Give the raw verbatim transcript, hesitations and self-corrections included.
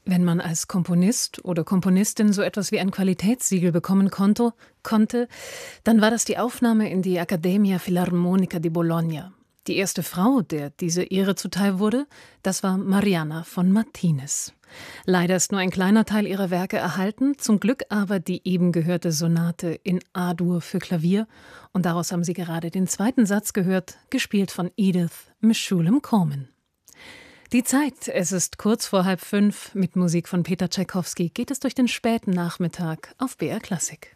Wenn man als Komponist oder Komponistin so etwas wie ein Qualitätssiegel bekommen konnte, konnte, dann war das die Aufnahme in die Accademia Filarmonica di Bologna. Die erste Frau, der diese Ehre zuteil wurde, das war Marianna von Martinez. Leider ist nur ein kleiner Teil ihrer Werke erhalten, zum Glück aber die eben gehörte Sonate in A-Dur für Klavier. Und daraus haben Sie gerade den zweiten Satz gehört, gespielt von Edith Meshulam Corman. Die Zeit, es ist kurz vor halb fünf, mit Musik von Peter Tschaikowski geht es durch den späten Nachmittag auf B R Klassik.